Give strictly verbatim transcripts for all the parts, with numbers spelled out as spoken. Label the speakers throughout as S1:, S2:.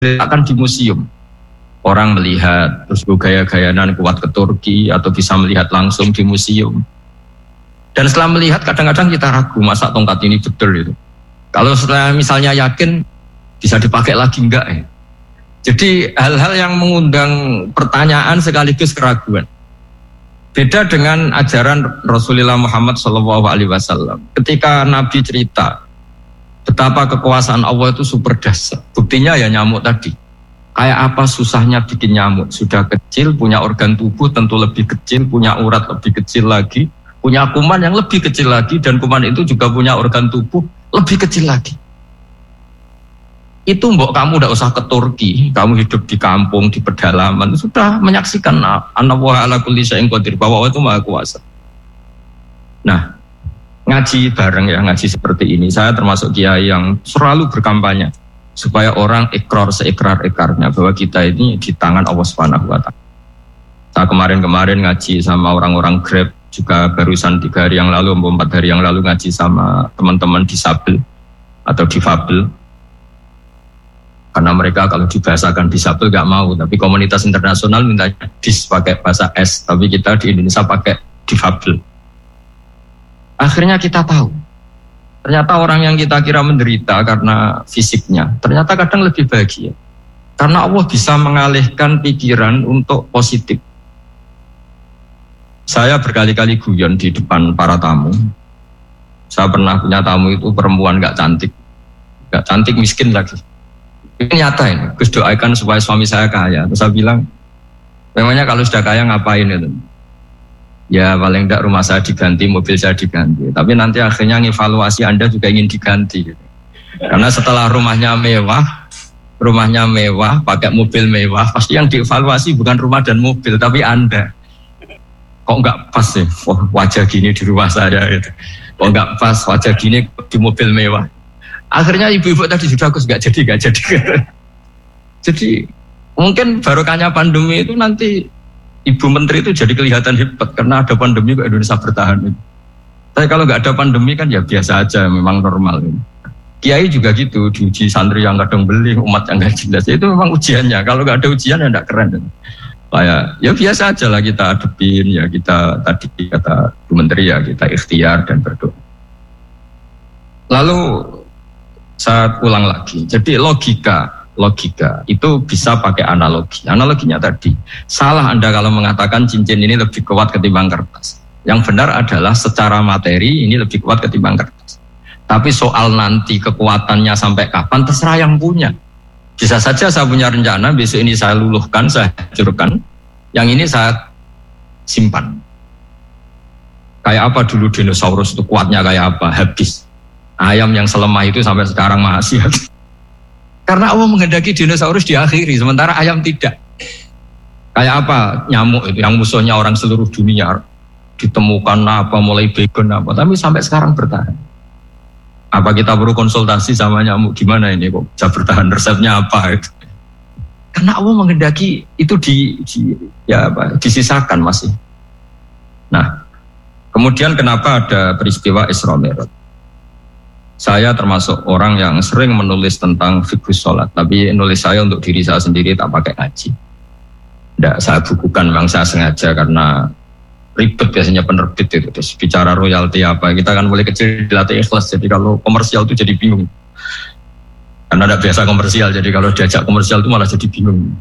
S1: akan di museum. Orang melihat terus gaya-gayaan kuat ke Turki atau bisa melihat langsung di museum. Dan setelah melihat kadang-kadang kita ragu masa tongkat ini betul itu. Kalau setelah misalnya yakin bisa dipakai lagi enggak ya. Jadi hal-hal yang mengundang pertanyaan sekaligus keraguan. Beda dengan ajaran Rasulullah Muhammad shallallahu alaihi wasallam. Ketika Nabi cerita betapa kekuasaan Allah itu super dahsyat. Buktinya ya nyamuk tadi. Kayak apa susahnya bikin nyamuk. Sudah kecil, punya organ tubuh tentu lebih kecil, punya urat lebih kecil lagi, punya kuman yang lebih kecil lagi, dan kuman itu juga punya organ tubuh lebih kecil lagi. Itu mbok kamu tidak usah ke Turki, kamu hidup di kampung, di pedalaman, sudah menyaksikan Anallahu ala kulli syai'in qadir, bahwa Allah itu maha kuasa. Nah, ngaji bareng ya, ngaji seperti ini. Saya termasuk kiai yang selalu berkampanye supaya orang ikrar seikrar-ikrarnya bahwa kita ini di tangan Allah Subhanahu wa taala. Saya kemarin-kemarin ngaji sama orang-orang Grab, juga barusan tiga hari yang lalu, empat hari yang lalu ngaji sama teman-teman disabel atau difabel. Karena mereka kalau dibahasakan disabel gak mau, tapi komunitas internasional minta dis pakai bahasa S, tapi kita di Indonesia pakai difabel. Akhirnya kita tahu, ternyata orang yang kita kira menderita karena fisiknya, ternyata kadang lebih bahagia. Karena Allah bisa mengalihkan pikiran untuk positif. Saya berkali-kali guyon di depan para tamu. Saya pernah punya tamu itu perempuan gak cantik. Gak cantik, miskin lagi. Ini nyata ini, Gus doakan supaya suami saya kaya. Terus saya bilang, memangnya kalau sudah kaya ngapain itu? Ya paling tidak rumah saya diganti, mobil saya diganti. Tapi nanti akhirnya evaluasi Anda juga ingin diganti. Karena setelah rumahnya mewah, rumahnya mewah, pakai mobil mewah, pasti yang dievaluasi bukan rumah dan mobil, tapi Anda. Kok enggak pas sih, oh, wajah gini di rumah saya itu. Kok enggak pas wajah gini di mobil mewah. Akhirnya ibu-ibu tadi sudah aku enggak jadi, enggak jadi. Jadi mungkin barokahnya pandemi itu nanti Ibu Menteri itu jadi kelihatan hebat karena ada pandemi kok Indonesia bertahan. Tapi kalau nggak ada pandemi kan ya biasa aja, memang normal. Kiai juga gitu, diuji santri yang kadang beli, umat yang nggak jelas. Itu memang ujiannya. Kalau nggak ada ujian ya nggak keren. Kayak ya biasa aja lah kita hadepin, ya kita tadi kata Bu Menteri ya kita ikhtiar dan berdoa. Lalu saya ulang lagi. Jadi logika. Logika itu bisa pakai analogi. Analoginya tadi, salah Anda kalau mengatakan cincin ini lebih kuat ketimbang kertas. Yang benar adalah secara materi ini lebih kuat ketimbang kertas. Tapi soal nanti kekuatannya sampai kapan terserah yang punya. Bisa saja saya punya rencana besok ini saya luluhkan, saya hancurkan. Yang ini saya simpan. Kayak apa dulu dinosaurus itu kuatnya kayak apa? Habis. Ayam yang selemah itu sampai sekarang masih habis. Karena Allah menghendaki dinosaurus diakhiri, sementara ayam tidak. Kayak apa nyamuk itu yang musuhnya orang seluruh dunia, ditemukan apa, mulai vegan apa, tapi sampai sekarang bertahan. Apa kita perlu konsultasi sama nyamuk, gimana ini kok bisa bertahan, resepnya apa itu? Karena Allah menghendaki itu di, di ya apa, disisakan masih. Nah, kemudian kenapa ada peristiwa Isra Mi'raj? Saya termasuk orang yang sering menulis tentang fikih sholat, tapi nulis saya untuk diri saya sendiri tak pakai ngaji. Tidak saya bukukan, memang saya sengaja karena ribet biasanya penerbit itu. Terus bicara royalti apa, kita kan mulai kecil dilatih ikhlas, jadi kalau komersial itu jadi bingung. Karena tidak biasa komersial, jadi kalau diajak komersial itu malah jadi bingung.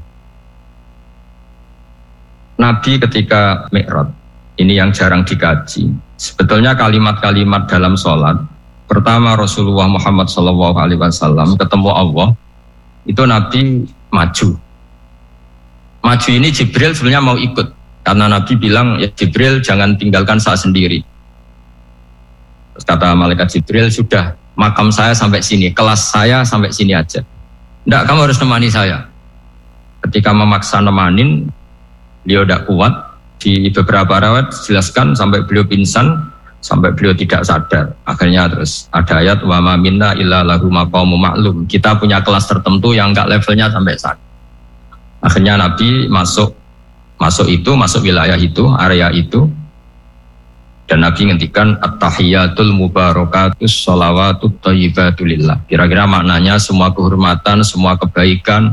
S1: Nabi ketika Mi'raj, ini yang jarang dikaji. Sebetulnya kalimat-kalimat dalam sholat, pertama Rasulullah Muhammad shallallahu alaihi wasallam ketemu Allah, itu Nabi maju. Maju ini Jibril sebenarnya mau ikut, karena Nabi bilang, ya Jibril jangan tinggalkan saya sendiri. Terus kata malaikat Jibril, sudah makam saya sampai sini, kelas saya sampai sini aja. Tidak, kamu harus nemani saya. Ketika memaksa nemanin, beliau tidak kuat. Di beberapa riwayat dijelaskan sampai beliau pingsan, sampai beliau tidak sadar. Akhirnya terus ada ayat wa ma minna illa lahu maqamun ma'lum. Kita punya kelas tertentu yang enggak levelnya sampai sana. Akhirnya Nabi masuk masuk itu, masuk wilayah itu, area itu. Dan Nabi ngendikan at-tahiyatul mubarakatus sholawatut thayyibatulillah. Kira-kira maknanya semua kehormatan, semua kebaikan,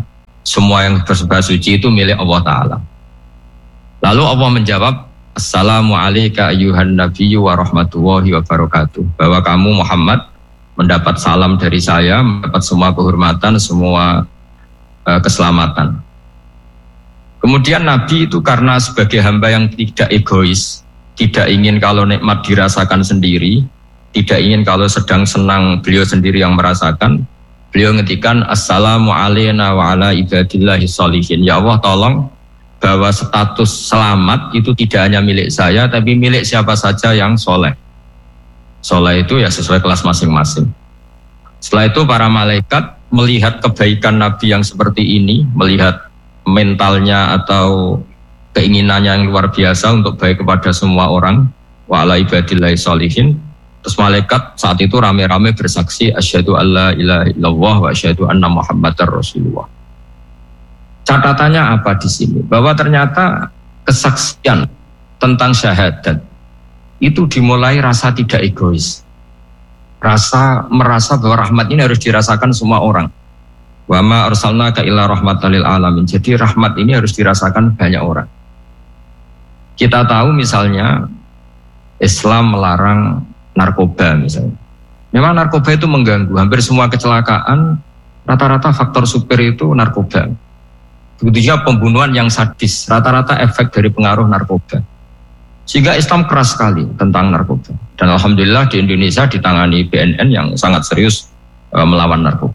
S1: semua yang bersembah suci itu milik Allah Ta'ala. Lalu Allah menjawab, Assalamualaikum ayyuhan nabiyyu wa rahmatullahi wa barakatuh. Bahwa kamu Muhammad mendapat salam dari saya, mendapat semua kehormatan, semua uh, keselamatan. Kemudian Nabi itu karena sebagai hamba yang tidak egois, tidak ingin kalau nikmat dirasakan sendiri, tidak ingin kalau sedang senang beliau sendiri yang merasakan, beliau ngetikan Assalamu alayna wa ala ibadillahi sholihin. Ya Allah, tolong bahwa status selamat itu tidak hanya milik saya, tapi milik siapa saja yang soleh. Soleh itu ya sesuai kelas masing-masing. Setelah itu para malaikat melihat kebaikan Nabi yang seperti ini, melihat mentalnya atau keinginannya yang luar biasa untuk baik kepada semua orang, wa ala ibadillahi sholihin. Terus malaikat saat itu rame-rame bersaksi asyhadu alla ilaha illallah wa asyhadu anna muhammadar rasulullah. Catatannya apa di sini? Bahwa ternyata kesaksian tentang syahadat itu dimulai rasa tidak egois. Rasa merasa bahwa rahmat ini harus dirasakan semua orang. Wa ma arsalnaka illa rahmatan lil alamin. Jadi rahmat ini harus dirasakan banyak orang. Kita tahu misalnya Islam melarang narkoba misalnya. Memang narkoba itu mengganggu. Hampir semua kecelakaan rata-rata faktor supir itu narkoba. Begitu juga pembunuhan yang sadis, rata-rata efek dari pengaruh narkoba. Sehingga Islam keras sekali tentang narkoba. Dan alhamdulillah di Indonesia ditangani B N N yang sangat serius e, melawan narkoba.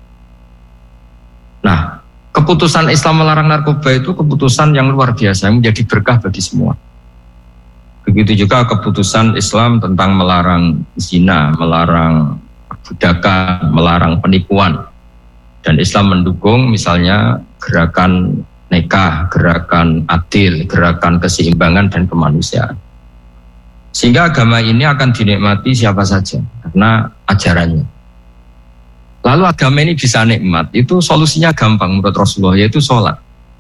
S1: Nah, keputusan Islam melarang narkoba itu keputusan yang luar biasa, yang menjadi berkah bagi semua. Begitu juga keputusan Islam tentang melarang zina, melarang perbudakan, melarang penipuan. Dan Islam mendukung misalnya gerakan nikah, gerakan adil, gerakan keseimbangan dan kemanusiaan. Sehingga agama ini akan dinikmati siapa saja karena ajarannya. Lalu agama ini bisa nikmat, itu solusinya gampang menurut Rasulullah, yaitu sholat.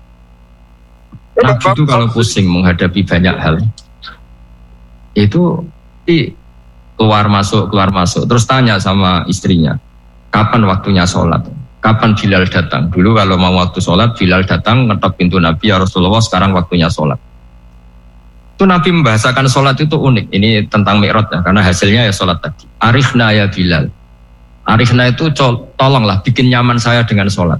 S1: Nabi itu kalau pusing menghadapi banyak hal, itu keluar masuk, keluar masuk, terus tanya sama istrinya, kapan waktunya sholat? Kapan Bilal datang? Dulu kalau mau waktu sholat, Bilal datang, ngetok pintu Nabi, ya Rasulullah sekarang waktunya sholat. Itu Nabi membahasakan sholat itu unik, ini tentang Mi'raj ya, karena hasilnya ya sholat tadi. Arifna ya Bilal. Arifna itu tolonglah bikin nyaman saya dengan sholat.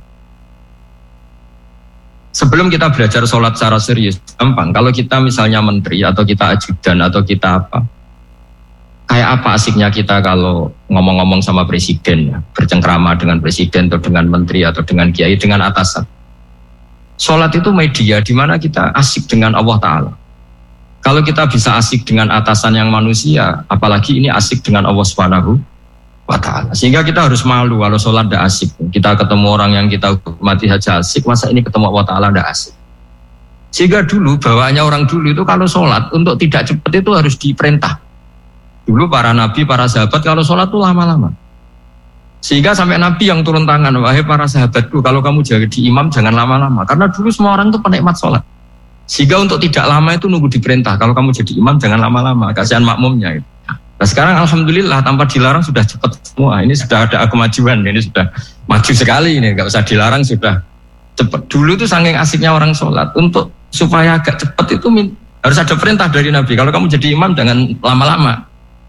S1: Sebelum kita belajar sholat secara serius, gampang. Kalau kita misalnya menteri atau kita ajudan atau kita apa, kayak apa asiknya kita kalau ngomong-ngomong sama presiden, ya, bercengkrama dengan presiden atau dengan menteri atau dengan kiai, dengan atasan. Sholat itu media di mana kita asik dengan Allah Ta'ala. Kalau kita bisa asik dengan atasan yang manusia, apalagi ini asik dengan Allah Subhanahu wa Ta'ala. Sehingga kita harus malu kalau sholat tidak asik. Kita ketemu orang yang kita hormati saja asik, masa ini ketemu Allah Ta'ala tidak asik. Sehingga dulu bawaannya orang dulu itu kalau sholat untuk tidak cepat itu harus diperintah. Dulu para nabi, para sahabat kalau sholat itu lama-lama. Sehingga sampai nabi yang turun tangan, wahai para sahabatku, kalau kamu jadi imam jangan lama-lama. Karena dulu semua orang itu penikmat sholat. Sehingga untuk tidak lama itu nunggu diperintah. Kalau kamu jadi imam jangan lama-lama, kasihan makmumnya itu. Nah sekarang alhamdulillah tanpa dilarang sudah cepat semua. Ini sudah ada kemajuan, ini sudah maju sekali ini, nggak usah dilarang sudah cepat. Dulu itu saking asiknya orang sholat, untuk supaya agak cepat itu harus ada perintah dari Nabi. Kalau kamu jadi imam jangan lama-lama.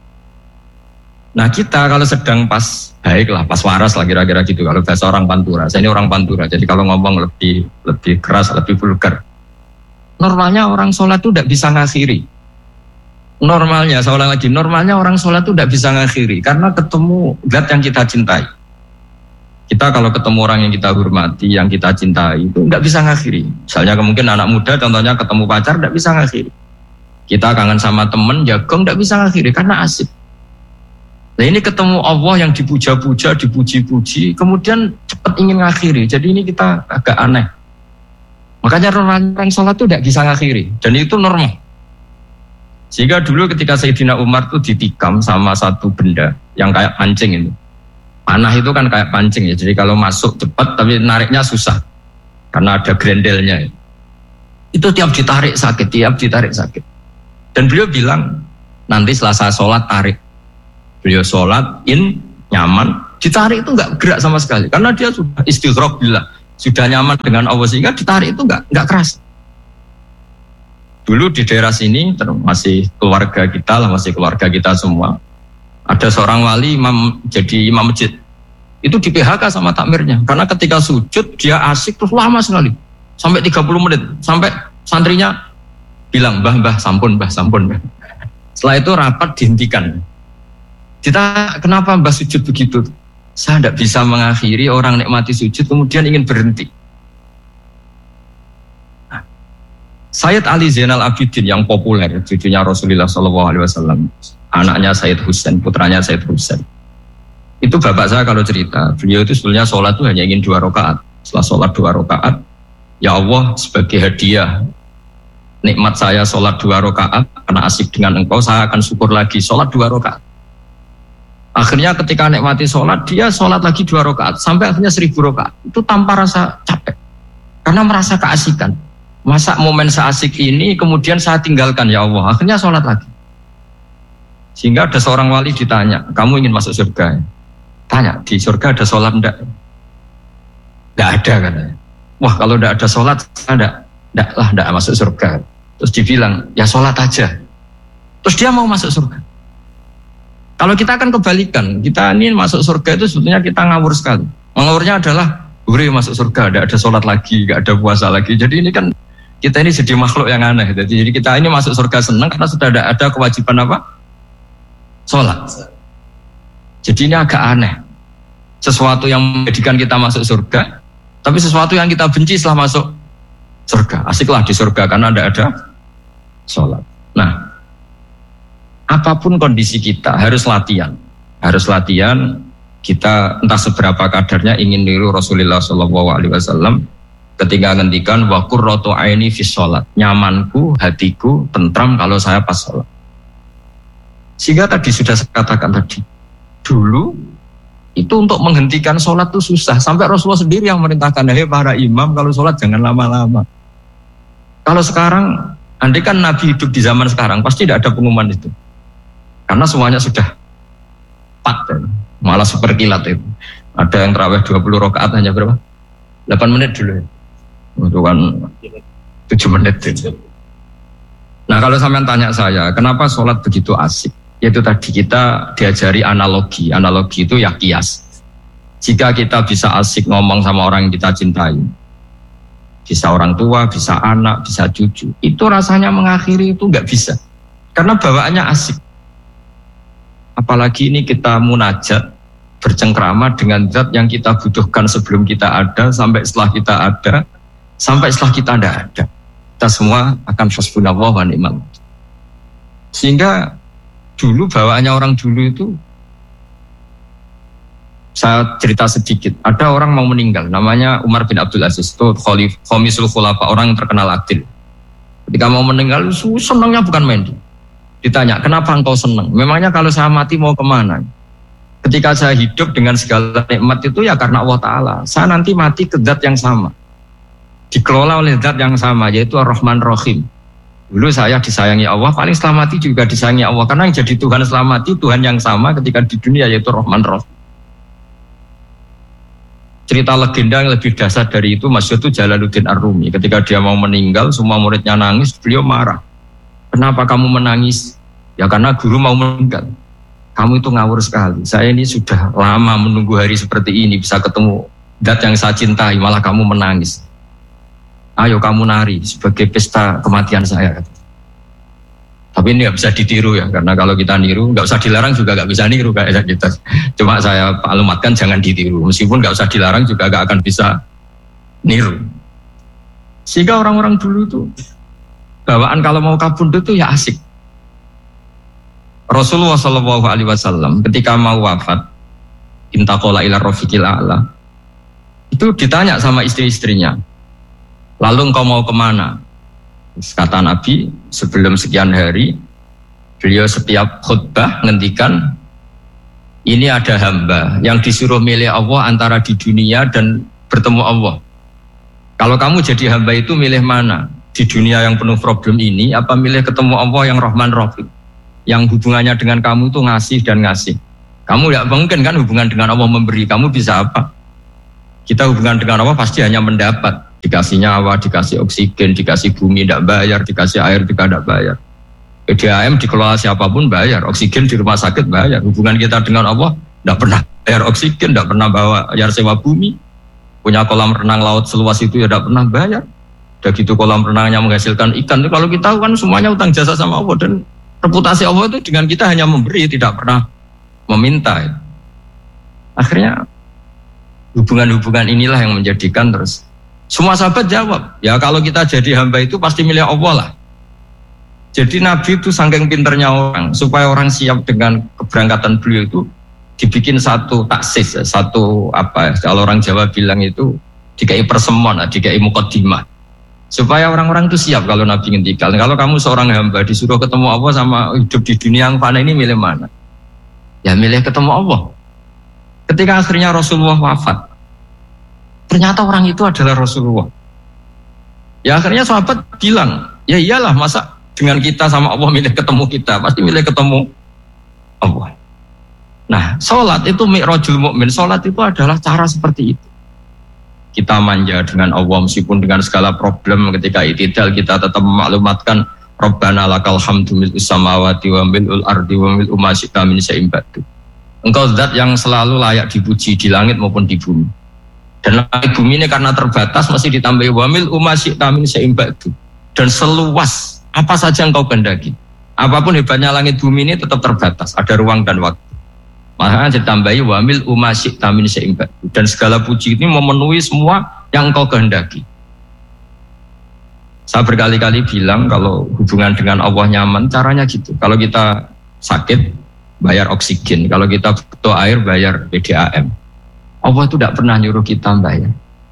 S1: Nah kita kalau sedang pas baiklah, pas waras lah kira-kira gitu. Kalau bahasa orang Pantura, saya ini orang Pantura, jadi kalau ngomong lebih lebih keras, lebih vulgar. Normalnya orang sholat itu tidak bisa ngakhiri. Normalnya, saya ulang lagi, normalnya orang sholat itu tidak bisa ngakhiri karena ketemu zat yang kita cintai. Kita kalau ketemu orang yang kita hormati, yang kita cintai itu tidak bisa ngakhiri. Misalnya mungkin anak muda contohnya ketemu pacar tidak bisa ngakhiri. Kita kangen sama teman, jagung tidak bisa ngakhiri karena asik. Nah ini ketemu Allah yang dipuja-puja, dipuji-puji, kemudian cepat ingin ngakhiri. Jadi ini kita agak aneh. Makanya orang sholat itu tidak bisa ngakhiri dan itu normal. Sehingga dulu ketika Sayyidina Umar itu ditikam sama satu benda yang kayak pancing itu. Panah itu kan kayak pancing ya, jadi kalau masuk cepat tapi nariknya susah karena ada grendelnya. Itu tiap ditarik sakit, tiap ditarik sakit. Dan beliau bilang, nanti setelah saya sholat tarik. Beliau sholat in, nyaman, ditarik itu nggak gerak sama sekali karena dia sudah istighraq billah, sudah nyaman dengan Allah sehingga ditarik itu nggak nggak keras. Dulu di daerah sini masih keluarga kita lah, masih keluarga kita semua. Ada seorang wali imam jadi imam masjid. Itu di P H K sama takmirnya karena ketika sujud dia asik terus lama sekali. Sampai tiga puluh menit, sampai santrinya bilang, "Mbah, mbah, sampun, mbah, sampun." Mbah. Setelah itu rapat dihentikan. Kita kenapa mbah sujud begitu? Saya tidak bisa mengakhiri orang nikmati sujud kemudian ingin berhenti. Sayyid Ali Zainal Abidin yang populer, cucunya Rasulullah shallallahu alaihi wasallam, anaknya Sayyid Husain, putranya Sayyid Husain. Itu bapak saya kalau cerita, beliau itu sebenarnya sholat itu hanya ingin dua rakaat. Setelah sholat dua rakaat, ya Allah sebagai hadiah nikmat saya sholat dua rakaat karena asik dengan engkau, saya akan syukur lagi sholat dua rakaat. Akhirnya ketika nikmati sholat, dia sholat lagi dua rakaat sampai akhirnya seribu rakaat. Itu tanpa rasa capek, karena merasa keasikan. Masa momen seasik ini kemudian saya tinggalkan ya Allah, akhirnya sholat lagi. Sehingga ada seorang wali ditanya, kamu ingin masuk surga? Tanya, di surga ada sholat enggak? Enggak ada katanya. Wah kalau enggak ada sholat, enggak, enggak lah, enggak masuk surga. Terus dibilang, ya sholat aja. Terus dia mau masuk surga. Kalau kita akan kebalikan, kita ini masuk surga itu sebetulnya kita ngawur sekali. Ngawurnya adalah, gue masuk surga, enggak ada sholat lagi, enggak ada puasa lagi. Jadi ini kan kita ini jadi makhluk yang aneh. Jadi kita ini masuk surga senang karena sudah ada, ada kewajiban apa? Sholat. Jadi ini agak aneh. Sesuatu yang menjadikan kita masuk surga, tapi sesuatu yang kita benci setelah masuk surga. Asiklah di surga karena tidak ada sholat. Nah, apapun kondisi kita harus latihan. Harus latihan. Kita entah seberapa kadarnya ingin niru Rasulullah shallallahu alaihi wasallam ketika ngendikan wa qurratu aini fi sholat, nyamanku, hatiku tentram kalau saya pas sholat. Sehingga tadi sudah saya katakan tadi, dulu itu untuk menghentikan sholat itu susah, sampai Rasulullah sendiri yang merintahkan, hei para imam kalau sholat jangan lama-lama. Kalau sekarang, andai kan Nabi hidup di zaman sekarang, pasti tidak ada pengumuman itu, karena semuanya sudah pat, malah seperkilat itu. Ada yang terawih dua puluh rakaat hanya berapa? delapan menit dulu. Itu kan tujuh menit itu. Nah kalau sampean tanya saya, kenapa sholat begitu asik? Yaitu tadi kita diajari analogi. Analogi itu ya kias. Jika kita bisa asik ngomong sama orang yang kita cintai, bisa orang tua, bisa anak, bisa cucu, itu rasanya mengakhiri itu nggak bisa. Karena bawaannya asik. Apalagi ini kita munajat, bercengkrama dengan zat yang kita butuhkan sebelum kita ada, sampai setelah kita ada, sampai setelah kita tidak ada. Kita semua akan hasbunallah wa ni'mal wakil. Sehingga dulu bawaannya orang dulu itu, saya cerita sedikit, ada orang mau meninggal, namanya Umar bin Abdul Aziz, itu khalif, khamisul khulafa, orang yang terkenal adil. Ketika mau meninggal, senangnya bukan main. Ditanya, kenapa engkau senang? Memangnya kalau saya mati mau kemana? Ketika saya hidup dengan segala nikmat itu ya karena Allah Ta'ala. Saya nanti mati ke zat yang sama, dikelola oleh zat yang sama, yaitu Ar-Rahman Rahim. Dulu saya disayangi Allah, paling setelah mati juga disayangi Allah. Karena yang jadi Tuhan setelah mati, Tuhan yang sama ketika di dunia, yaitu Rahman Rahim. Cerita legenda yang lebih dasar dari itu, masyhur itu Jalaluddin Ar-Rumi. Ketika dia mau meninggal, semua muridnya nangis, beliau marah. Kenapa kamu menangis? Ya karena guru mau meninggal. Kamu itu ngawur sekali. Saya ini sudah lama menunggu hari seperti ini, bisa ketemu zat yang saya cintai, malah kamu menangis. Ayo kamu nari sebagai pesta kematian saya. Tapi ini nggak bisa ditiru ya, karena kalau kita niru, nggak usah dilarang juga nggak bisa niru kayak kita. Cuma saya maklumatkan jangan ditiru. Meskipun nggak usah dilarang juga nggak akan bisa niru. Sehingga orang-orang dulu itu bawaan kalau mau kabundut itu ya asik. Rasulullah shallallahu alaihi wasallam ketika mau wafat, intaqala ila rafiqil a'la, itu ditanya sama istri-istrinya, lalu engkau mau kemana? Kata Nabi, sebelum sekian hari, beliau setiap khutbah ngendikan, ini ada hamba yang disuruh milih Allah antara di dunia dan bertemu Allah. Kalau kamu jadi hamba itu milih mana? Di dunia yang penuh problem ini, apa milih ketemu Allah yang Rahman Rahim? Yang hubungannya dengan kamu itu ngasih dan ngasih. Kamu tidak mungkin kan hubungan dengan Allah memberi, kamu bisa apa? Kita hubungan dengan Allah pasti hanya mendapat. Dikasih nyawa, dikasih oksigen, dikasih bumi tidak bayar, dikasih air juga tidak bayar. P D A M dikelola siapapun bayar, oksigen di rumah sakit bayar. Hubungan kita dengan Allah tidak pernah bayar oksigen, tidak pernah bawa bayar sewa bumi. Punya kolam renang laut seluas itu ya tidak pernah bayar. Udah gitu kolam renangnya menghasilkan ikan. Kalau kita kan semuanya utang jasa sama Allah. Dan reputasi Allah itu dengan kita hanya memberi, tidak pernah meminta. Akhirnya hubungan-hubungan inilah yang menjadikan terus. Semua sahabat jawab, ya kalau kita jadi hamba itu pasti milik Allah lah. Jadi Nabi itu saking pinternya orang, supaya orang siap dengan keberangkatan beliau itu dibikin satu taksis, satu apa? Kalau orang Jawa bilang itu dikai persemon, dikai mukaddimah, supaya orang-orang itu siap kalau Nabi ngendikan. Kalau kamu seorang hamba disuruh ketemu Allah sama hidup di dunia yang fana ini milih mana? Ya milih ketemu Allah. Ketika akhirnya Rasulullah wafat, ternyata orang itu adalah Rasulullah. Ya akhirnya sahabat bilang, ya iyalah masa dengan kita sama Allah milih ketemu kita, pasti milih ketemu Allah. Nah, sholat itu mi'rajul mu'min. Sholat itu adalah cara seperti itu. Kita manja dengan Allah meskipun dengan segala problem. Ketika itidal kita tetap memaklumatkan Rabbana lakal hamdu mil'us samawati wa mil'ul ardi wa mil'u ma syi'ta min syai'in ba'du. Engkau zat yang selalu layak dipuji di langit maupun di bumi. Dan langit bumi ini karena terbatas masih ditambahi wa mil'u ma syi'ta min syai'in ba'du. Dan seluas apa saja engkau kehendaki. Apapun hebatnya langit bumi ini tetap terbatas, ada ruang dan waktu. Makanya ditambahi wa mil'u ma syi'ta min syai'in ba'du. Dan segala puji ini memenuhi semua yang engkau kehendaki. Saya berkali-kali bilang kalau hubungan dengan Allah nyaman, caranya gitu. Kalau kita sakit, bayar oksigen. Kalau kita butuh air, bayar P D A M. Allah itu tidak pernah nyuruh kita bayar.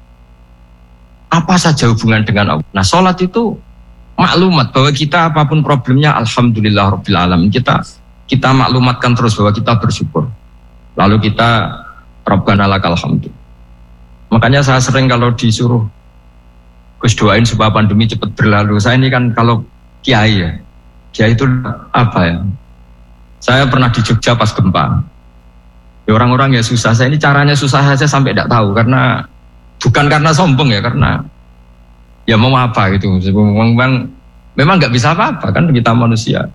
S1: Apa saja hubungan dengan Allah. Nah, sholat itu maklumat bahwa kita apapun problemnya, alhamdulillah rabbil alamin. Kita kita maklumatkan terus bahwa kita bersyukur. Lalu kita Rabbana lakal hamdu. Makanya saya sering kalau disuruh Gus doain supaya pandemi cepat berlalu. Saya ini kan kalau kiai ya, kiai itu apa ya? Saya pernah di Jogja pas gempa. Ya orang-orang ya susah. Saya ini caranya susah saja sampai tidak tahu karena bukan karena sombong ya, karena ya mau apa gitu. Memang memang nggak bisa apa-apa kan kita manusia.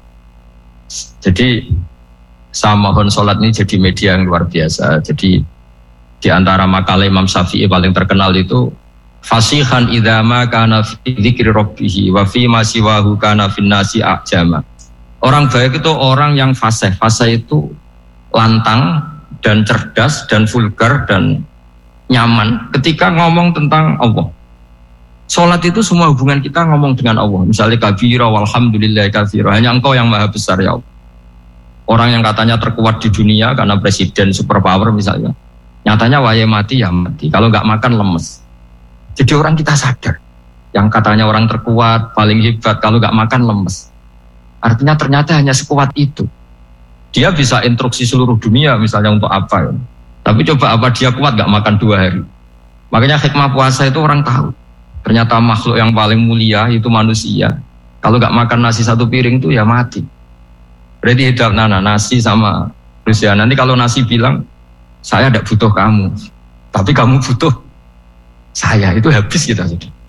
S1: Jadi saya mohon sholat ini jadi media yang luar biasa. Jadi di antara makalah Imam Syafi'i paling terkenal itu fasihan idama kana fi dzikri rabbih wa fi ma siwahu kana fin nasi ajama. Orang baik itu orang yang fasih. Fasih itu lantang dan cerdas dan vulgar dan nyaman ketika ngomong tentang Allah. Salat itu semua hubungan kita ngomong dengan Allah. Misalnya kabira walhamdulillah katsira. Hanya Engkau yang maha besar ya Allah. Orang yang katanya terkuat di dunia karena presiden superpower misalnya, nyatanya waya mati ya mati. Kalau nggak makan lemes. Jadi orang kita sadar, yang katanya orang terkuat, paling hebat, kalau nggak makan lemes. Artinya ternyata hanya sekuat itu. Dia bisa instruksi seluruh dunia misalnya untuk apa ya. Tapi coba apa dia kuat nggak makan dua hari. Makanya hikmah puasa itu orang tahu. Ternyata makhluk yang paling mulia itu manusia. Kalau nggak makan nasi satu piring itu ya mati. Berarti hidup nana nasi sama manusia. Nanti kalau nasi bilang, saya tidak butuh kamu, tapi kamu butuh saya, itu habis kita.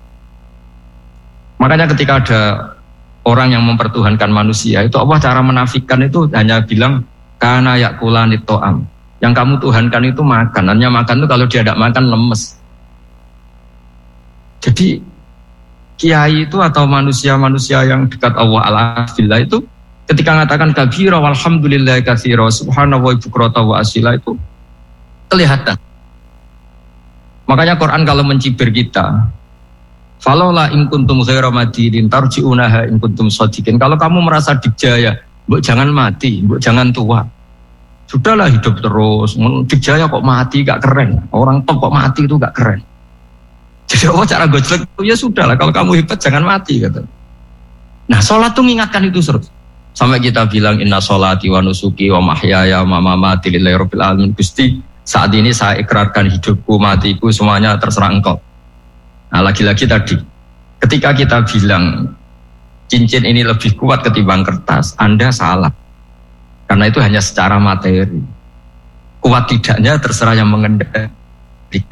S1: Makanya ketika ada orang yang mempertuhankan manusia, itu Allah cara menafikan itu hanya bilang kana yakulani to'am. Yang kamu tuhankan itu makan. Hanya makan itu kalau dia tidak makan lemes. Jadi kiai itu atau manusia-manusia yang dekat Allah al-afillah itu ketika mengatakan kabira walhamdulillah katsira subhanallah bukrata wa asila itu kelihatan. Makanya Quran kalau mencibir kita, falaula in kuntum ghaira madidin tarji'unaha in kuntum shadiqin. Kalau kamu merasa dijaya, mbok jangan mati, mbok jangan tua. Sudahlah hidup terus. Dijaya kok mati gak keren. Orang top kok mati itu gak keren. Jadi Allah cara gojlek itu ya sudahlah, kalau kamu hebat jangan mati kata. Nah, sholat tuh mengingatkan itu terus. Sampai kita bilang inna sholati wa nusuki wa mahyaya wa mamati lillahi rabbil alamin. Gusti, saat ini saya ikrarkan hidupku, matiku semuanya terserah Engkau. Nah, lagi-lagi tadi ketika kita bilang cincin ini lebih kuat ketimbang kertas, Anda salah. Karena itu hanya secara materi. Kuat tidaknya terserah yang mengendalikan.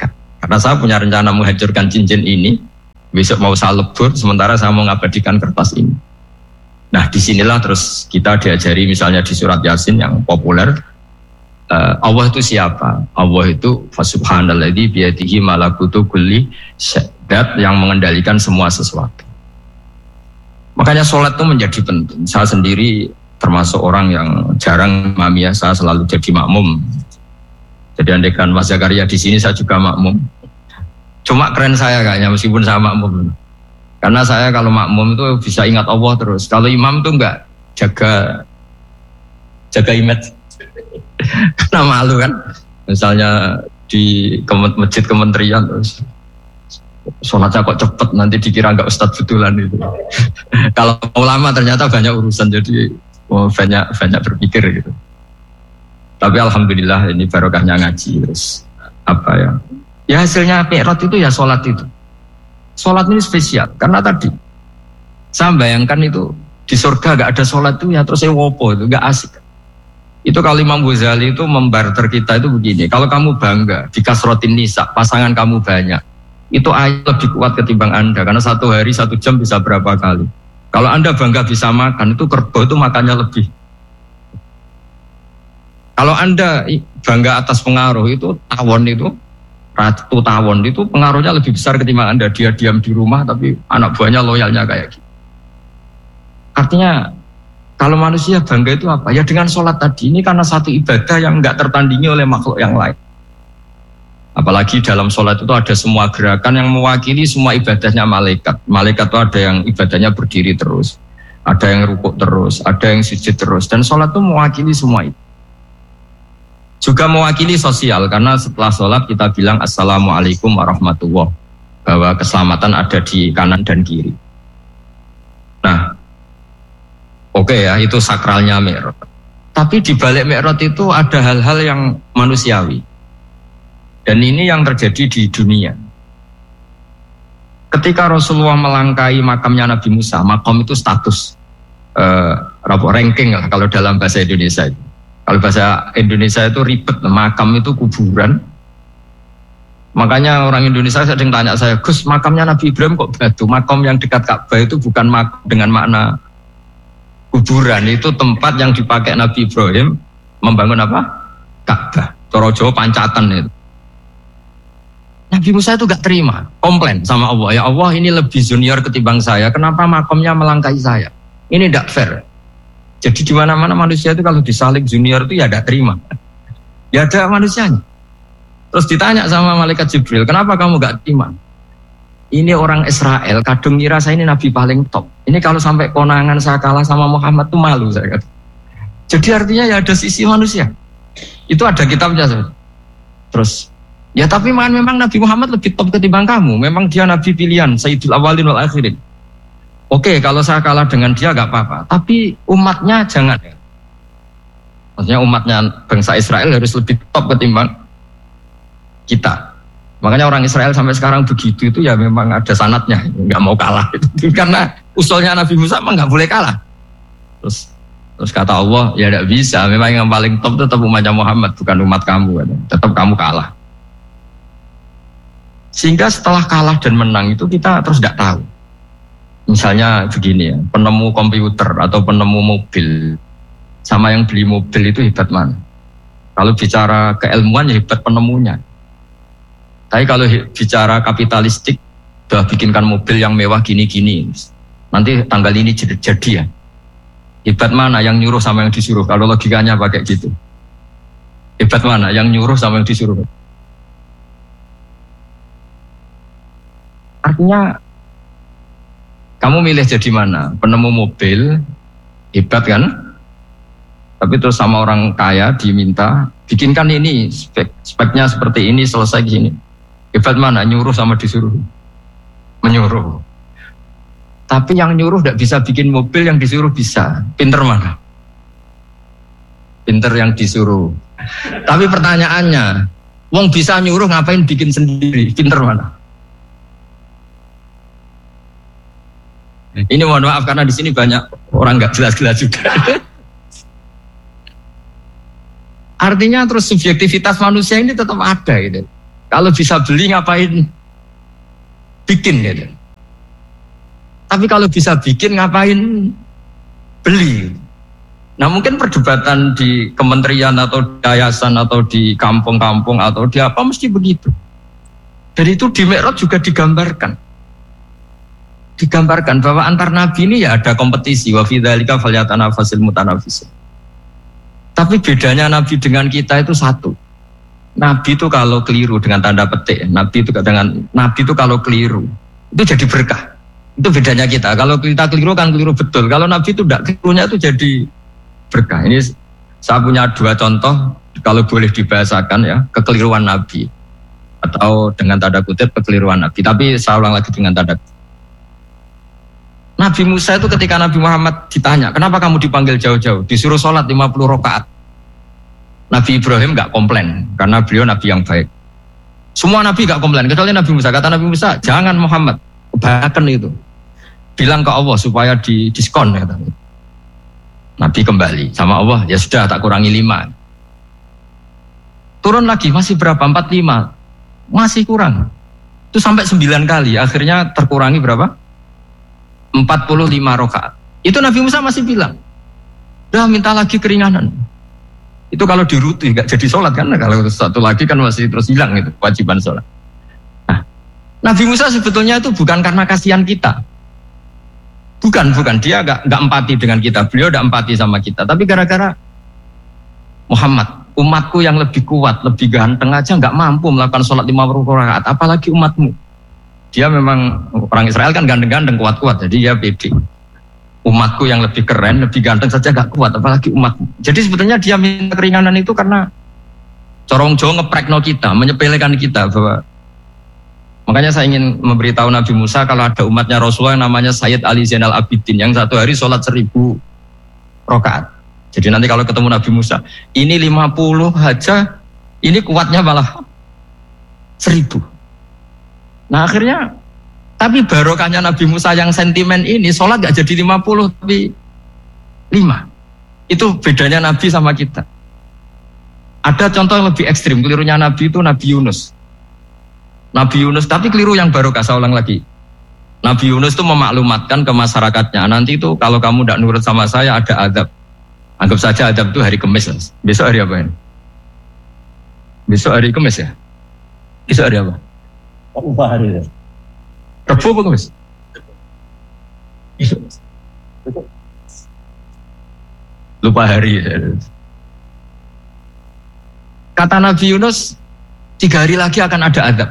S1: Karena saya punya rencana menghancurkan cincin ini, besok mau saya lebur, sementara saya mau mengabadikan kertas ini. Nah disinilah terus kita diajari misalnya di surat Yasin yang populer, uh, Allah itu siapa? Allah itu Fasubhanalladzi biyadihi malakutu kulli syai'in, yang mengendalikan semua sesuatu. Makanya sholat itu menjadi penting. Saya sendiri termasuk orang yang jarang imam ya, saya selalu jadi makmum. Jadi andaikan Mas Zakaria di sini saya juga makmum. Cuma keren saya kayaknya meskipun saya makmum. Karena saya kalau makmum itu bisa ingat Allah terus. Kalau imam itu enggak jaga jaga image. Karena malu kan. Misalnya di masjid kementerian terus sholatnya kok cepet, nanti dikira enggak ustadz betulan itu. Kalau ulama ternyata banyak urusan, jadi oh, banyak banyak berpikir gitu. Tapi alhamdulillah ini barokahnya ngaji terus apa ya? Ya hasilnya mi'raj itu ya sholat itu. Sholat ini spesial karena tadi saya bayangkan itu di surga gak ada sholat itu ya terus saya wopo itu gak asik. Itu kalau Imam Ghazali itu membarter kita itu begini. Kalau kamu bangga di kasrotin nisa, pasangan kamu banyak, itu ayat lebih kuat ketimbang Anda karena satu hari satu jam bisa berapa kali. Kalau Anda bangga bisa makan, itu kerbau itu makannya lebih. Kalau Anda bangga atas pengaruh itu tawon itu, ratu tawon itu pengaruhnya lebih besar ketimbang Anda. Dia diam di rumah tapi anak buahnya loyalnya kayak gitu. Artinya kalau manusia bangga itu apa? Ya dengan sholat tadi ini karena satu ibadah yang enggak tertandingi oleh makhluk yang lain. Apalagi dalam sholat itu ada semua gerakan yang mewakili semua ibadahnya malaikat. Malaikat itu ada yang ibadahnya berdiri terus, ada yang rukuk terus, ada yang sujud terus. Dan sholat itu mewakili semua itu. Juga mewakili sosial, karena setelah sholat kita bilang Assalamualaikum warahmatullahi wabarakatuh, bahwa keselamatan ada di kanan dan kiri. Nah, oke okay ya, itu sakralnya Mi'raj. Tapi di balik Mi'raj itu ada hal-hal yang manusiawi. Dan ini yang terjadi di dunia. Ketika Rasulullah melangkai makamnya Nabi Musa, makam itu status, uh, ranking lah kalau dalam bahasa Indonesia itu. Kalau bahasa Indonesia itu ribet, makam itu kuburan. Makanya orang Indonesia sering tanya saya, Gus, makamnya Nabi Ibrahim kok batu? Makam yang dekat Ka'bah itu bukan makam dengan makna kuburan, itu tempat yang dipakai Nabi Ibrahim membangun apa? Ka'bah. Cara Jawa pancatan itu. Nabi Musa itu gak terima, komplain sama Allah. Ya Allah, ini lebih junior ketimbang saya. Kenapa makamnya melangkai saya? Ini tidak fair. Jadi di mana-mana manusia itu kalau disalib junior itu ya tidak terima. Ya ada manusianya. Terus ditanya sama malaikat Jibril, kenapa kamu gak terima? Ini orang Israel, kadung ngira saya ini nabi paling top. Ini kalau sampai konangan saya kalah sama Muhammad tuh malu saya kata. Jadi artinya ya ada sisi manusia. Itu ada kitabnya. Terus ya tapi memang Nabi Muhammad lebih top ketimbang kamu. Memang dia nabi pilihan, Sayyidul Awalin wal Akhirin. Oke, kalau saya kalah dengan dia gak apa-apa. Tapi umatnya jangan. Maksudnya umatnya bangsa Israel harus lebih top ketimbang kita. Makanya orang Israel sampai sekarang begitu itu ya memang ada sanatnya. Gak mau kalah. Karena usulnya Nabi Musa memang gak boleh kalah. Terus terus kata Allah, ya gak bisa. Memang yang paling top tetap umatnya Muhammad, bukan umat kamu. Tetap kamu kalah. Sehingga setelah kalah dan menang itu kita terus gak tahu. Misalnya begini ya, penemu komputer atau penemu mobil sama yang beli mobil itu hebat mana? Kalau bicara keilmuan ya hebat penemunya. Tapi kalau bicara kapitalistik, udah bikinkan mobil yang mewah gini-gini, nanti tanggal ini jadi, jadi ya. Hebat mana yang nyuruh sama yang disuruh? Kalau logikanya pakai gitu. Hebat mana yang nyuruh sama yang disuruh? Artinya kamu milih jadi mana? Penemu mobil, hebat kan? Tapi terus sama orang kaya diminta, bikinkan ini, spek, speknya seperti ini, selesai gini. Hebat mana? Nyuruh sama disuruh? Menyuruh. Tapi yang nyuruh tidak bisa bikin mobil, yang disuruh bisa. Pinter mana? Pinter yang disuruh. Tapi pertanyaannya, wong bisa nyuruh ngapain bikin sendiri? Pinter mana? Ini mohon maaf karena di sini banyak orang nggak jelas-jelas juga. Artinya terus subjektivitas manusia ini tetap ada gitu. Kalau bisa beli ngapain bikin gitu. Tapi kalau bisa bikin ngapain beli. Nah mungkin perdebatan di kementerian atau di yayasan atau di kampung-kampung atau di apa mesti begitu. Dan itu di Mi'raj juga digambarkan. Digambarkan bahwa antar nabi ini ya ada kompetisi. Wa fi dzalika falyatanafasil mutanafisun. Tapi bedanya nabi dengan kita itu satu. Nabi itu kalau keliru dengan tanda petik, nabi itu dengan nabi itu kalau keliru itu jadi berkah. Itu bedanya kita. Kalau kita keliru kan keliru betul. Kalau nabi itu tidak, kelirunya itu jadi berkah. Ini saya punya dua contoh kalau boleh dibahasakan ya, kekeliruan nabi atau dengan tanda kutip kekeliruan nabi. Tapi saya ulang lagi dengan tanda kutip. Nabi Musa itu ketika Nabi Muhammad ditanya, kenapa kamu dipanggil jauh-jauh? Disuruh sholat lima puluh rakaat. Nabi Ibrahim gak komplain, karena beliau Nabi yang baik. Semua Nabi gak komplain, kecuali Nabi Musa. Kata Nabi Musa, jangan Muhammad, kebanyakan itu. Bilang ke Allah supaya di diskon. Kata. Nabi kembali sama Allah, ya sudah tak kurangi lima. Turun lagi, masih berapa? Empat lima. Masih kurang. Itu sampai sembilan kali, akhirnya terkurangi berapa? empat puluh lima rakaat. Itu Nabi Musa masih bilang, udah minta lagi keringanan. Itu kalau diruti nggak jadi sholat kan? Kalau satu lagi kan masih terus hilang itu kewajiban sholat. Nah, Nabi Musa sebetulnya itu bukan karena kasihan kita, bukan bukan dia nggak nggak empati dengan kita. Beliau udah empati sama kita, tapi gara-gara Muhammad, umatku yang lebih kuat, lebih ganteng aja nggak mampu melakukan sholat lima puluh rakaat, apalagi umatmu. Dia memang orang Israel kan ganteng-ganteng, kuat-kuat, jadi dia pede. Umatku yang lebih keren, lebih ganteng saja gak kuat, apalagi umatmu. Jadi sebetulnya dia minta keringanan itu karena corong Jawa ngeprekno kita, menyepelekan kita bahwa makanya saya ingin memberitahu Nabi Musa kalau ada umatnya Rasulullah yang namanya Sayyid Ali Zainal Abidin yang satu hari sholat seribu rakaat. Jadi nanti kalau ketemu Nabi Musa, ini lima puluh aja, ini kuatnya malah seribu. Nah akhirnya, tapi barokahnya Nabi Musa yang sentimen ini, sholat gak jadi lima puluh tapi lima. Itu bedanya Nabi sama kita. Ada contoh yang lebih ekstrim, kelirunya Nabi itu Nabi Yunus. Nabi Yunus, tapi keliru yang barokah, saya ulang lagi. Nabi Yunus itu memaklumatkan ke masyarakatnya, nanti itu kalau kamu tidak nurut sama saya ada adab. Anggap saja adab itu hari Kamis. Besok hari apa ini? Besok hari Kamis ya? Besok hari apa?
S2: Lupa hari ya.
S1: Rebu apa Kamis? Lupa hari ya. Kata Nabi Yunus, tiga hari lagi akan ada adab.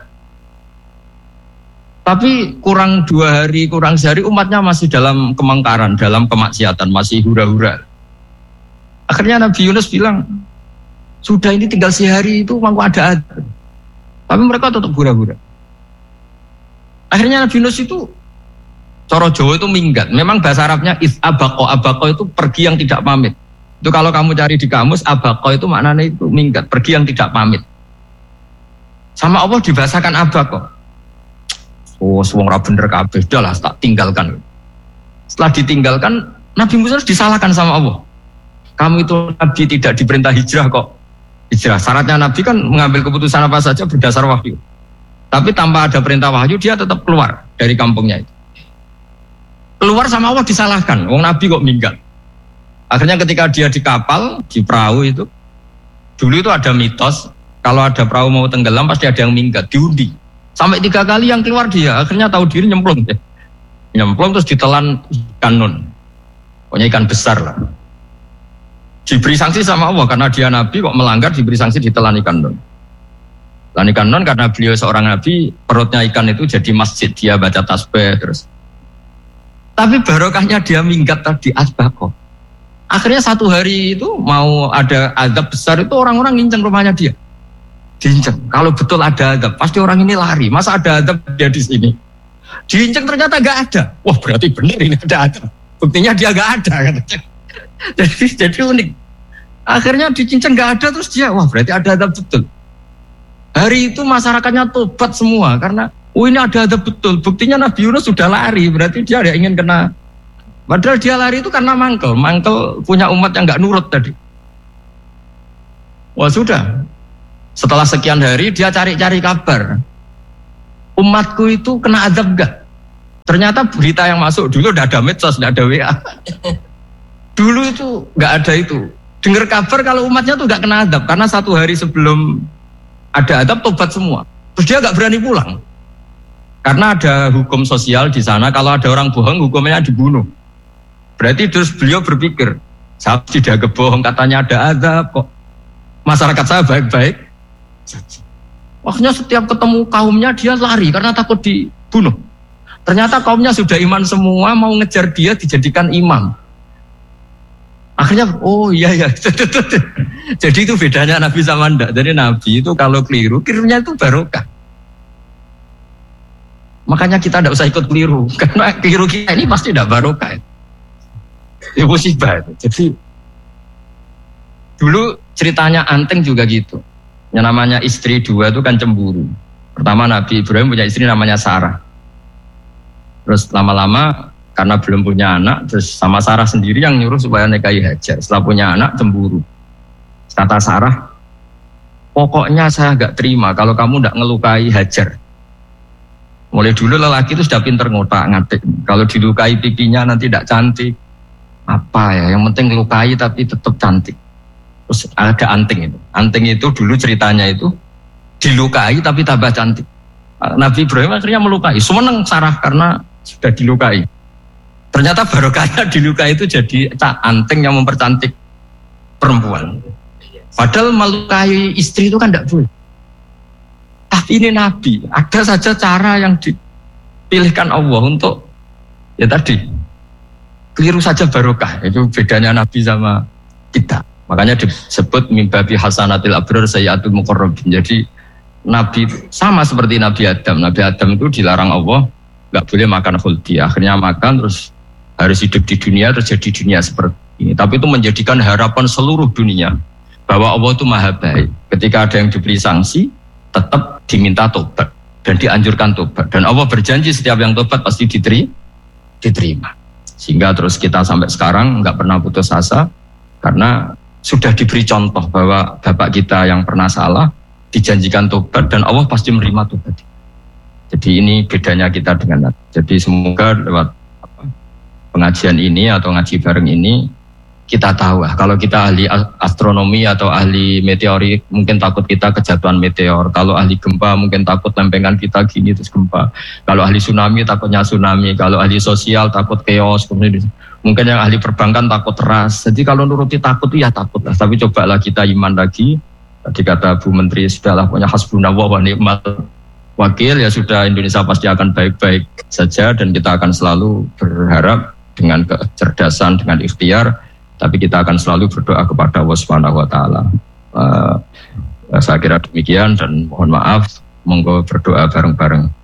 S1: Tapi kurang dua hari, kurang sehari umatnya masih dalam kemungkaran, dalam kemaksiatan, masih hura-hura. Akhirnya Nabi Yunus bilang, sudah ini tinggal sehari itu mau ada adab. Tapi mereka tetap hura-hura. Akhirnya Nabi Yunus itu coro Jawa itu minggat. Memang bahasa Arabnya is abako, abako itu pergi yang tidak pamit. Itu kalau kamu cari di kamus, abako itu maknanya itu minggat, pergi yang tidak pamit. Sama Allah dibahasakan abako. Oh, semua orang bener kabeh, udahlah tak tinggalkan. Setelah ditinggalkan, Nabi Musa disalahkan sama Allah. Kamu itu Nabi tidak diperintah hijrah kok. Hijrah, syaratnya Nabi kan mengambil keputusan apa saja berdasar wahyu. Tapi tanpa ada perintah wahyu dia tetap keluar dari kampungnya itu. Keluar sama Allah disalahkan. Wong Nabi kok minggat. Akhirnya ketika dia di kapal, di perahu itu, dulu itu ada mitos kalau ada perahu mau tenggelam pasti ada yang minggat, diundi. Sampai tiga kali yang keluar dia, akhirnya tahu diri nyemplung. Nyemplung terus ditelan ikan nun. Pokoknya ikan besar lah. Diberi sanksi sama Allah karena dia Nabi kok melanggar, diberi sanksi ditelan ikan nun. Dan ikan non karena beliau seorang nabi, perutnya ikan itu jadi masjid, dia baca tasbih terus. Tapi barokahnya dia minggat tadi asbako. Akhirnya satu hari itu mau ada azab besar itu orang-orang nginceng rumahnya dia. Diinceng. Kalau betul ada azab, pasti orang ini lari. Masa ada azab dia di sini? Diinceng ternyata nggak ada. Wah berarti benar ini ada azab. Buktinya dia nggak ada. jadi jadi unik. Akhirnya dicinceng nggak ada terus dia, wah berarti ada azab betul. Hari itu masyarakatnya tobat semua karena oh ini ada adab betul. Buktinya Nabi Yunus sudah lari, berarti dia ada ingin kena. Padahal dia lari itu karena mangkel, mangkel punya umat yang nggak nurut tadi. Wah sudah, Setelah sekian hari dia cari-cari kabar. Umatku itu kena azab gak? Ternyata berita yang masuk dulu udah ada medsos, udah ada W A. Dulu itu nggak ada itu. Dengar kabar kalau umatnya tuh nggak kena azab karena satu hari sebelum ada azab tobat semua. Terus dia nggak berani pulang karena ada hukum sosial di sana. Kalau ada orang bohong hukumnya dibunuh. Berarti terus beliau berpikir, saya tidak kebohong katanya ada azab kok. Masyarakat saya baik-baik. Akhirnya setiap ketemu kaumnya dia lari karena takut dibunuh. Ternyata kaumnya sudah iman semua, mau ngejar dia dijadikan imam. Akhirnya, oh iya iya. Jadi itu bedanya Nabi sama ndak. Jadi Nabi itu kalau keliru, kelirunya itu barokah. Makanya kita tidak usah ikut keliru, karena keliru kita ini pasti tidak barokah. Ya musibah. Jadi dulu ceritanya Anteng juga gitu. Yang namanya istri dua itu kan cemburu. Pertama Nabi Ibrahim punya istri namanya Sarah. Terus lama-lama karena belum punya anak, terus sama Sarah sendiri yang nyuruh supaya nikahi Hajar. Setelah punya anak cemburu. Kata Sarah, pokoknya saya gak terima kalau kamu gak ngelukai Hajar. Mulai dulu lelaki itu sudah pinter ngotak-ngatik. Kalau dilukai pipinya nanti gak cantik. Apa ya, yang penting ngelukai tapi tetap cantik. Terus ada Anting itu. Anting itu dulu ceritanya itu dilukai tapi tambah cantik. Nabi Ibrahim akhirnya melukai. Seneng Sarah karena sudah dilukai. Ternyata barokahnya dilukai itu jadi Anting yang mempercantik perempuan. Padahal melukai istri itu kan tidak boleh. Tapi ini Nabi, ada saja cara yang dipilihkan Allah untuk ya tadi keliru saja barokah. Itu bedanya Nabi sama kita. Makanya disebut mimbabi hasanatil abrar sayyatul muqarrabin. Jadi Nabi sama seperti Nabi Adam. Nabi Adam itu dilarang Allah nggak boleh makan khuldi. Akhirnya makan terus harus hidup di dunia, terus jadi dunia seperti ini. Tapi itu menjadikan harapan seluruh dunia bahwa Allah itu maha baik. Ketika ada yang diberi sanksi, tetap diminta tobat dan dianjurkan tobat. Dan Allah berjanji setiap yang tobat pasti diteri, diterima. Sehingga terus kita sampai sekarang nggak pernah putus asa karena sudah diberi contoh bahwa bapak kita yang pernah salah dijanjikan tobat dan Allah pasti menerima tobat. Jadi ini bedanya kita dengan Nabi. Jadi semoga lewat apa, pengajian ini atau ngaji bareng ini kita tahu lah. Kalau kita ahli astronomi atau ahli meteorik mungkin takut kita kejatuhan meteor. Kalau ahli gempa mungkin takut lempengan kita gini terus gempa. Kalau ahli tsunami takutnya tsunami. Kalau ahli sosial takut chaos. Kemudian mungkin yang ahli perbankan takut ras. Jadi kalau nuruti takut itu ya takut lah. Tapi cobalah kita iman lagi. Tadi kata Bu Menteri sudahlah punya hasbunallah wa ni'mal wakil, ya sudah Indonesia pasti akan baik-baik saja dan kita akan selalu berharap dengan kecerdasan, dengan ikhtiar, tapi kita akan selalu berdoa kepada Allah Subhanahu wa taala. Uh, saya kira demikian dan mohon maaf, monggo berdoa bareng-bareng.